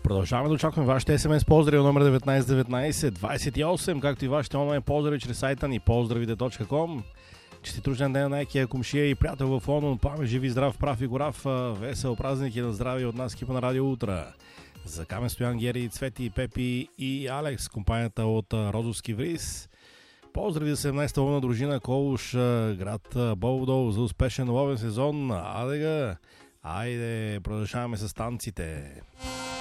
Продължаваме да очакваме вашите СМС поздрави номер 1919 28, както и вашите онлайн поздрави чрез сайта ни поздравите.com. Честит рожден ден на най-кия комшия и приятел в Лондон. Паме, живи, здрав, прав и горав. Весел празник и на здраве от нас, екипа на Радио Утра. За Камен, Стоян, Гери, Цвети, Пепи и Алекс, компанията от Розовски Вриз. Поздрави за 17-та ловна дружина Колуш, град Болдол, за успешен ловен сезон. Айде, продължаваме с танците.